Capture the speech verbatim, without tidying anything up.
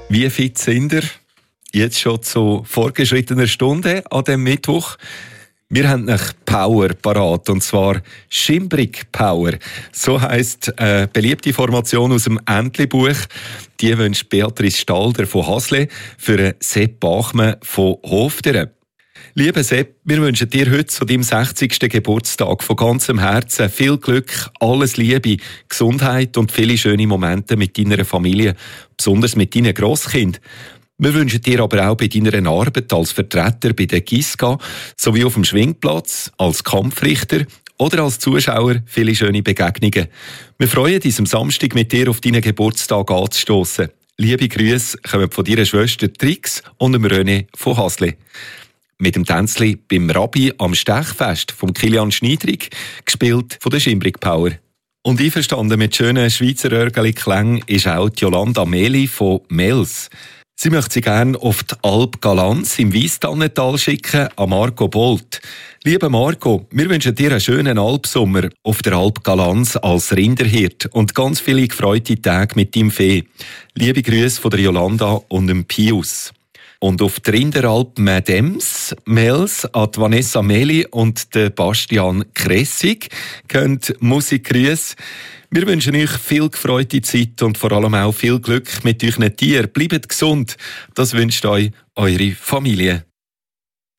Wie fit sind ihr? Jetzt schon zu vorgeschrittener Stunde an dem Mittwoch. Wir haben noch Power parat, und zwar Schimbrig Power. So heisst eine beliebte Formation aus dem Entli-Buch. Die wünscht Beatrice Stalder von Hasle für Sepp Bachmann von Hofderen. Lieber Sepp, wir wünschen dir heute zu deinem sechzigsten Geburtstag von ganzem Herzen viel Glück, alles Liebe, Gesundheit und viele schöne Momente mit deiner Familie, besonders mit deinen Grosskindern. Wir wünschen dir aber auch bei deiner Arbeit als Vertreter bei der Giska sowie auf dem Schwingplatz, als Kampfrichter oder als Zuschauer viele schöne Begegnungen. Wir freuen uns, am Samstag mit dir auf deinen Geburtstag anzustossen. Liebe Grüße kommen von deiner Schwester Trix und dem René von Hasle. Mit dem Tänzli beim Rabbi am Stechfest vom Kilian Schneidrig, gespielt von der Schimbrig Power. Und einverstanden mit schönen Schweizer Örgeli-Klängen ist auch die Jolanda Meli von Mels. Sie möchte sie gerne auf die Alp Galanz im Weisstannental schicken an Marco Bolt. Lieber Marco, wir wünschen dir einen schönen Alpsommer auf der Alp Galanz als Rinderhirt und ganz viele gefreute Tage mit deinem Fee. Liebe Grüße von der Jolanda und dem Pius. Und auf der Rinderalp Medems, Mels, an Vanessa Meli und den Bastian Kressig könnt Musikgrüße. Wir wünschen euch viel gefreute Zeit und vor allem auch viel Glück mit euren Tieren. Bleibt gesund. Das wünscht euch eure Familie.